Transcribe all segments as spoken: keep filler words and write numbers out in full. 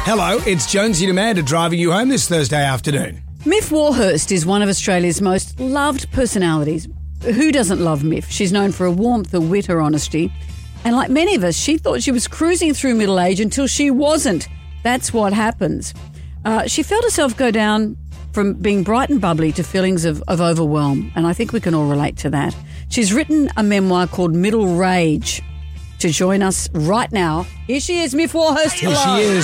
Hello, it's Jonesy and Amanda driving you home this Thursday afternoon. Miff Warhurst is one of Australia's most loved personalities. Who doesn't love Miff? She's known for her warmth, her wit, her honesty. And like many of us, she thought she was cruising through middle age until she wasn't. That's what happens. Uh, she felt herself go down from being bright and bubbly to feelings of, of overwhelm, and I think we can all relate to that. She's written a memoir called Middle Rage. To join us right now, here she is, Miff Warhurst. Here she is.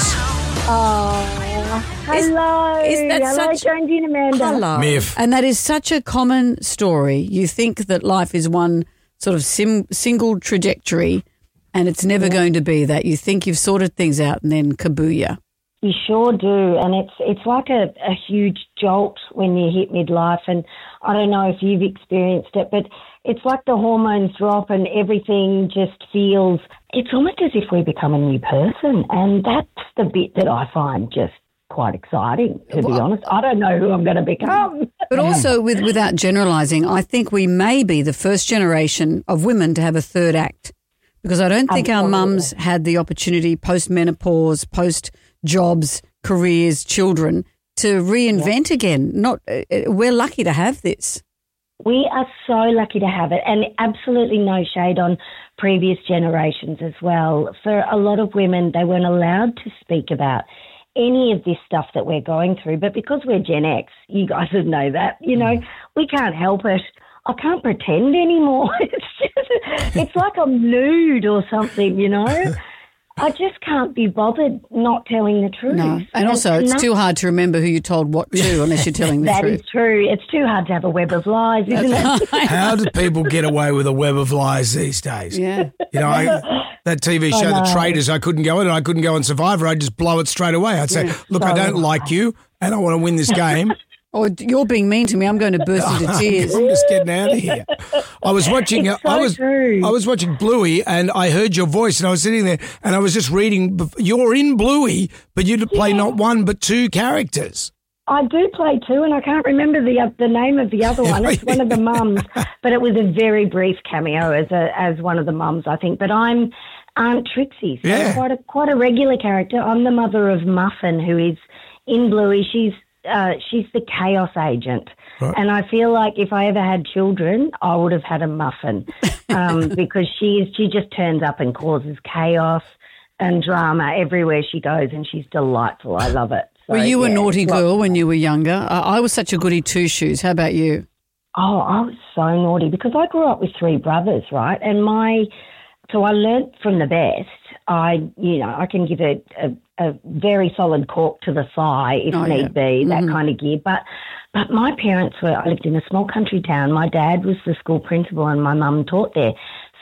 Oh, hello. Is, is that hello, such, Jonesy and Amanda. Hello. Miff. And that is such a common story. You think that life is one sort of sim, single trajectory, and it's never yeah. going to be that. You think you've sorted things out, and then kabooyah. You sure do, and it's it's like a, a huge jolt when you hit midlife, and I don't know if you've experienced it, but it's like the hormones drop and everything just feels, it's almost as if we become a new person, and that's the bit that I find just quite exciting, to well, be honest. I don't know who I'm going to become. But also, with, without generalising, I think we may be the first generation of women to have a third act, because I don't think Absolutely. our mums had the opportunity post-menopause, post-jobs, careers, children, to reinvent yeah. again. Not, uh, we're lucky to have this. We are so lucky to have it, and absolutely no shade on previous generations as well. For a lot of women, they weren't allowed to speak about any of this stuff that we're going through, but because we're Gen X, you guys would know that, you know, we can't help it. I can't pretend anymore. It's just, it's like I'm nude or something, you know. I just can't be bothered not telling the truth. No, and also and, and it's too hard to remember who you told what to unless you're telling the that truth. That is true. It's too hard to have a web of lies, isn't it? How do people get away with a web of lies these days? Yeah. You know, I, that T V show, The Traitors, I couldn't go in and I couldn't go on Survivor. I'd just blow it straight away. I'd say, yeah. look, so I don't like you and I want to win this game. Or you're being mean to me. I'm going to burst into tears. I'm just getting out of here. I was watching. It's so I was. true. I was watching Bluey, and I heard your voice, and I was sitting there, and I was just reading. You're in Bluey, but you play yeah. not one but two characters. I do play two, and I can't remember the uh, the name of the other one. It's one of the mums, but it was a very brief cameo as a as one of the mums, I think. But I'm Aunt Trixie, so yeah. quite a quite a regular character. I'm the mother of Muffin, who is in Bluey. She's Uh, she's the chaos agent. Right. And I feel like if I ever had children, I would have had a Muffin um, because she is, she just turns up and causes chaos and drama everywhere she goes, and she's delightful. I love it. So, were you yeah, a naughty girl when you were younger? I, I was such a goody two-shoes. How about you? Oh, I was so naughty because I grew up with three brothers, right? And my, so I learnt from the best. I, you know, I can give a, a, a very solid cork to the thigh if oh, need yeah. be, that mm-hmm. kind of gear. But, but my parents were, I lived in a small country town. My dad was the school principal and my mum taught there.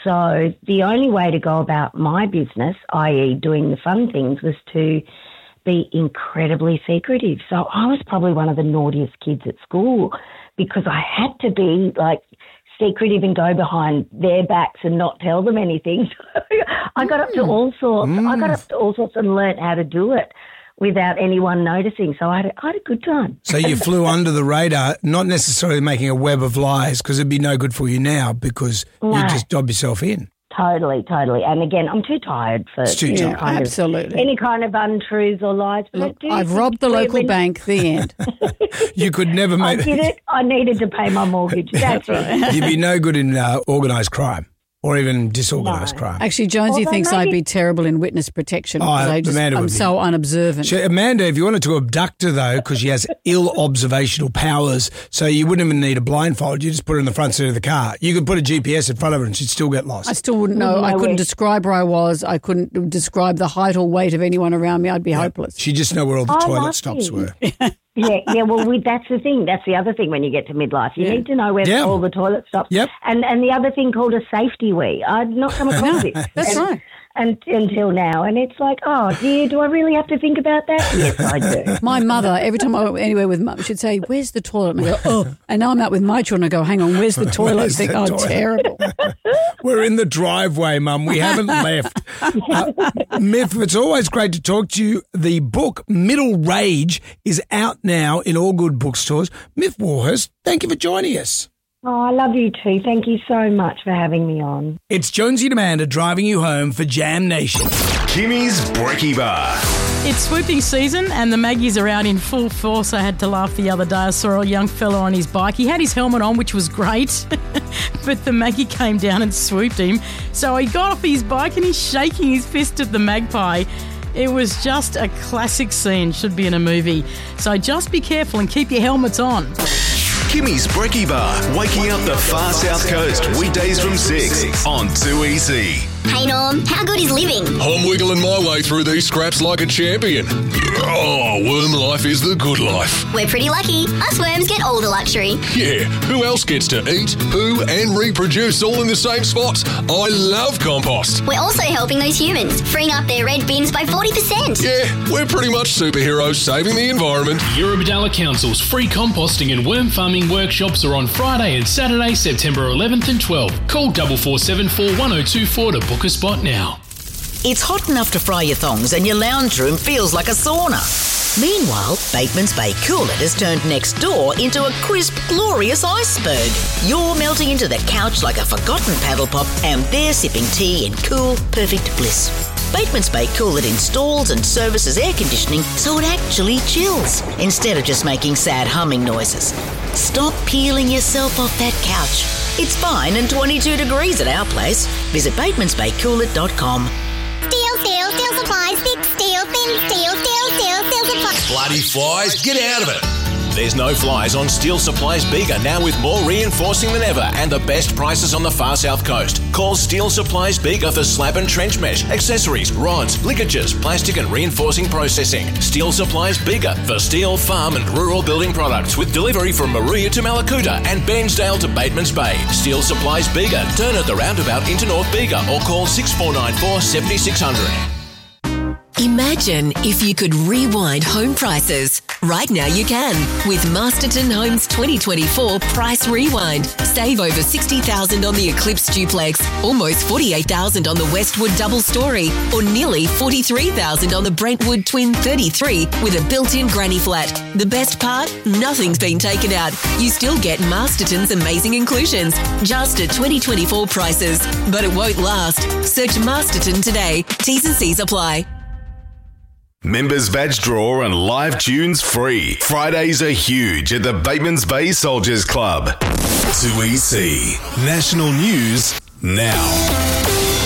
So the only way to go about my business, that is doing the fun things, was to be incredibly secretive. So I was probably one of the naughtiest kids at school because I had to be like secretive and go behind their backs and not tell them anything. So I got up to all sorts. Mm. I got up to all sorts and learnt how to do it without anyone noticing. So I had a, I had a good time. So you flew under the radar, not necessarily making a web of lies, because it'd be no good for you now because no. you just dob yourself in. Totally, totally. And again, I'm too tired for too you know, tired. kind Absolutely. Of, any kind of untruths or lies. But Look, do I've robbed the local when, bank, the end. You could never make I did it. I needed to pay my mortgage. That's it. You'd be no good in uh, organised crime or even disorganised no. crime. Actually, Jonesy Although thinks maybe... I'd be terrible in witness protection oh, because I just, Amanda I'm would be. so unobservant. She, Amanda, if you wanted to abduct her, though, because she has ill observational powers, so you wouldn't even need a blindfold. You just put her in the front seat of the car. You could put a G P S in front of her and she'd still get lost. I still wouldn't know. No I couldn't way. describe where I was. I couldn't describe the height or weight of anyone around me. I'd be yeah. hopeless. She'd just know where all the I toilet stops you. were. yeah, yeah. Well, we, that's the thing. That's the other thing when you get to midlife. You yeah. need to know where yeah. all the toilet stops. Yep. And and the other thing called a safety wee. I'd not come across it. That's and, right. And, until now. And it's like, oh, dear, do I really have to think about that? Yes, I do. My mother, every time I went anywhere with mum, she'd say, where's the toilet? And I go, oh. And now I'm out with my children. I go, hang on, where's the toilet? Where's I think, the oh, toilet? terrible. We're in the driveway, Mum. We haven't left. Uh, Miff, it's always great to talk to you. The book Middle Rage is out now in all good bookstores. Miff Warhurst, thank you for joining us. Oh, I love you too. Thank you so much for having me on. It's Jonesy and Amanda driving you home for Jam Nation. Kimmy's Brekkie Bar. It's swooping season and the Maggies are out in full force. I had to laugh the other day. I saw a young fella on his bike. He had his helmet on, which was great, but the Maggie came down and swooped him. So he got off his bike and he's shaking his fist at the magpie. It was just a classic scene, should be in a movie. So just be careful and keep your helmets on. Kimmy's Brekkie Bar, waking up the far south coast, weekdays from six on two E C. Hey Norm, how good is living? I'm wiggling my way through these scraps like a champion. Oh, worm life is the good life. We're pretty lucky. Us worms get all the luxury. Yeah, who else gets to eat, poo and reproduce all in the same spot? I love compost. We're also helping those humans, freeing up their red bins by forty percent. Yeah, we're pretty much superheroes saving the environment. Eurobodalla Council's free composting and worm farming workshops are on Friday and Saturday, September eleventh and twelfth. Call four four seven four, one oh two four to book a spot now. It's hot enough to fry your thongs and your lounge room feels like a sauna. Meanwhile, Bateman's Bay Coolit has turned next door into a crisp, glorious iceberg. You're melting into the couch like a forgotten paddle pop and they're sipping tea in cool, perfect bliss. Bateman's Bay Coolit installs and services air conditioning so it actually chills instead of just making sad humming noises. Stop peeling yourself off that couch. It's fine and twenty-two degrees at our place. Visit batemans bay coolit dot com. Steel, steel, steel supplies, thick steel, thin steel, steel, steel, steel supplies. Bloody flies, get out of it. There's no flies on Steel Supplies Bega, now with more reinforcing than ever and the best prices on the far south coast. Call Steel Supplies Bega for slab and trench mesh, accessories, rods, ligatures, plastic and reinforcing processing. Steel Supplies Bega for steel, farm and rural building products with delivery from Maria to Malakuta and Bairnsdale to Bateman's Bay. Steel Supplies Bega. Turn at the roundabout into North Bega or call six four nine four, seven six zero zero. Imagine if you could rewind home prices. Right now you can with Masterton Homes twenty twenty-four Price Rewind. Save over sixty thousand dollars on the Eclipse Duplex, almost forty-eight thousand dollars on the Westwood Double Story, or nearly forty-three thousand dollars on the Brentwood Twin thirty-three with a built-in granny flat. The best part? Nothing's been taken out. You still get Masterton's amazing inclusions, just at twenty twenty-four prices. But it won't last. Search Masterton today. T's and C's apply. Members badge draw and live tunes free. Fridays are huge at the Bateman's Bay Soldiers Club. two E C. National News now.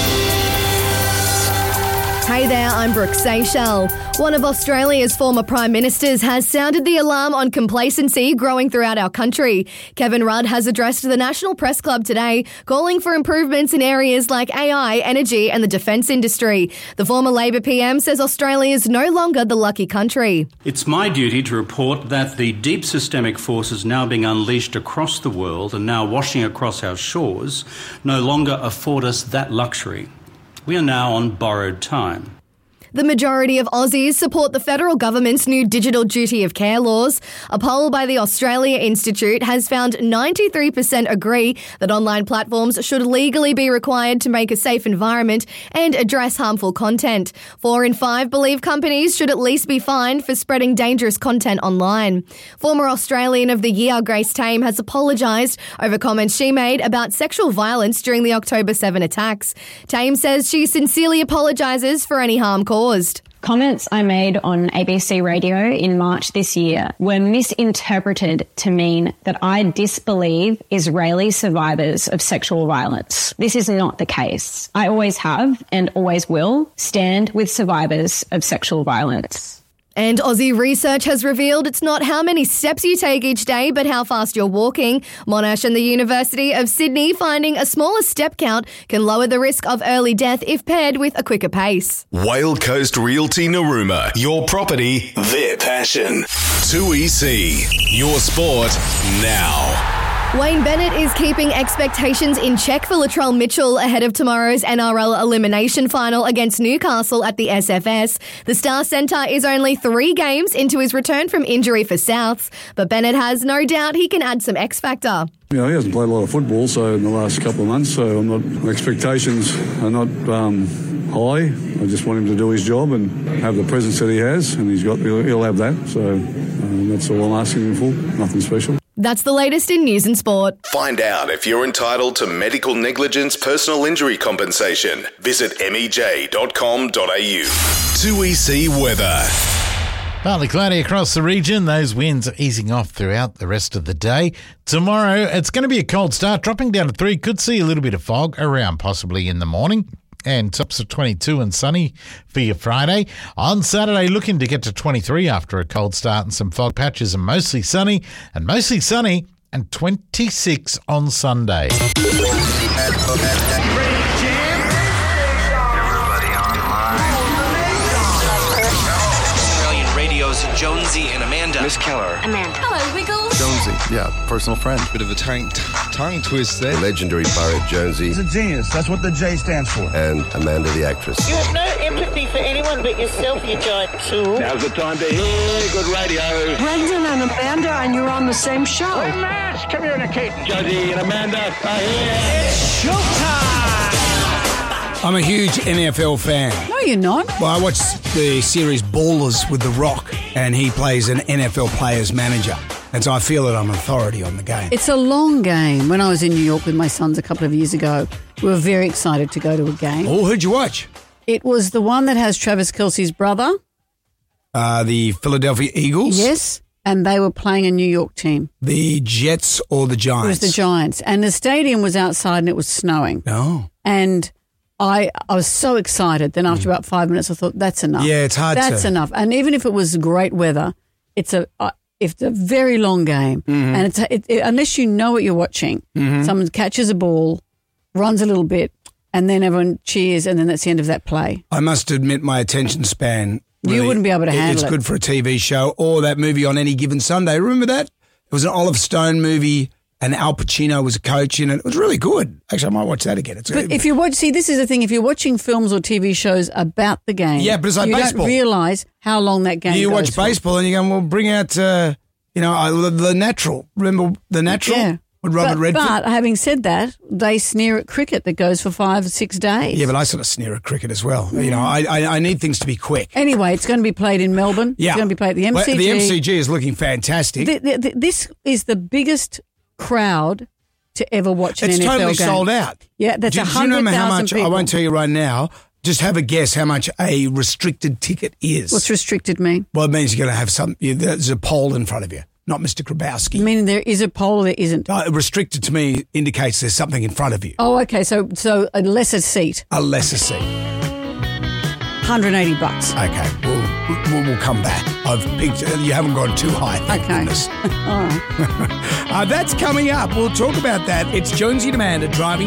Hey there, I'm Brooke Seychelles. One of Australia's former Prime Ministers has sounded the alarm on complacency growing throughout our country. Kevin Rudd has addressed the National Press Club today, calling for improvements in areas like A I, energy and the defence industry. The former Labor P M says Australia is no longer the lucky country. It's my duty to report that the deep systemic forces now being unleashed across the world and now washing across our shores no longer afford us that luxury. We are now on borrowed time. The majority of Aussies support the federal government's new digital duty of care laws. A poll by the Australia Institute has found ninety-three percent agree that online platforms should legally be required to make a safe environment and address harmful content. Four in five believe companies should at least be fined for spreading dangerous content online. Former Australian of the Year Grace Tame has apologised over comments she made about sexual violence during the October seventh attacks. Tame says she sincerely apologises for any harm caused. Comments I made on A B C Radio in March this year were misinterpreted to mean that I disbelieve Israeli survivors of sexual violence. This is not the case. I always have and always will stand with survivors of sexual violence. And Aussie research has revealed it's not how many steps you take each day, but how fast you're walking. Monash and the University of Sydney finding a smaller step count can lower the risk of early death if paired with a quicker pace. Whale Coast Realty Narooma. Your property, their passion. two E C. Your sport now. Wayne Bennett is keeping expectations in check for Latrell Mitchell ahead of tomorrow's N R L elimination final against Newcastle at the S F S. The Star Centre is only three games into his return from injury for Souths, but Bennett has no doubt he can add some X factor. You know, he hasn't played a lot of football so in the last couple of months, so I'm not, my expectations are not um, high. I just want him to do his job and have the presence that he has, and he's got. He'll, he'll have that, so um, that's all I'm asking him for. Nothing special. That's the latest in news and sport. Find out if you're entitled to medical negligence personal injury compensation. Visit m e j dot com dot a u. two E C weather. Partly cloudy across the region. Those winds are easing off throughout the rest of the day. Tomorrow, it's going to be a cold start, dropping down to three. Could see a little bit of fog around possibly in the morning. And tops of twenty-two and sunny for your Friday. On Saturday, looking to get to twenty-three after a cold start and some fog patches, and mostly sunny and mostly sunny and twenty-six on Sunday. Australian Radio's Jonesy and Amanda. Miss Keller. Amanda. Hello, Wiggles. Jonesy, yeah, personal friend. Bit of a tongue, tongue twist there. The legendary Barrett Jonesy. He's a genius. That's what the J stands for. And Amanda the actress. You have no empathy for anyone but yourself, you giant tool. Now's the time to hear good radio. Brendan and Amanda, and you're on the same show. We're mass communicating. Jonesy and Amanda are here. It's showtime! I'm a huge N F L fan. No, you're not. Well, I watched the series Ballers with The Rock, and he plays an N F L player's manager. And so I feel that I'm an authority on the game. It's a long game. When I was in New York with my sons a couple of years ago, we were very excited to go to a game. Oh, who'd you watch? It was the one that has Travis Kelce's brother. Uh, the Philadelphia Eagles? Yes, and they were playing a New York team. The Jets or the Giants? It was the Giants. And the stadium was outside and it was snowing. Oh. And I I was so excited. Then after mm. about five minutes, I thought, that's enough. Yeah, it's hard That's to. enough. And even if it was great weather, it's a... Uh, If it's a very long game, mm-hmm. and it's it, it, unless you know what you're watching, mm-hmm. someone catches a ball, runs a little bit, and then everyone cheers, and then that's the end of that play. I must admit my attention span. Really, you wouldn't be able to handle it. It's good for a T V show or that movie On Any Given Sunday. Remember that? It was an Oliver Stone movie, and Al Pacino was a coach in it. It was really good. Actually, I might watch that again. It's but if you watch, see, this is the thing. If you're watching films or T V shows about the game, yeah, but it's like you baseball. don't realise how long that game. You goes watch for. baseball, and you go, "Well, bring out." Uh, You know, I, the, the Natural. Remember The Natural? Yeah. With Robert but, Redford? But having said that, they sneer at cricket that goes for five or six days. Yeah, but I sort of sneer at cricket as well. Mm. You know, I, I I need things to be quick. Anyway, it's going to be played in Melbourne. Yeah. It's going to be played at the M C G. Well, the M C G is looking fantastic. The, the, the, this is the biggest crowd to ever watch an it's N F L game. It's totally sold out. Yeah, that's Do, one do you hundred remember how thousand much? people. I won't tell you right now. Just have a guess how much a restricted ticket is. What's restricted mean? Well, it means you're going to have some. There's a pole in front of you. Not Mister Grabowski. Meaning there is a pole or there isn't? Uh, restricted to me indicates there's something in front of you. Oh, okay. So so a lesser seat. A lesser seat. one hundred eighty bucks. Okay. We'll, we'll, we'll come back. I've picked, you haven't gone too high. Thank okay. goodness. All right. uh, that's coming up. We'll talk about that. It's Jonesy and Amanda driving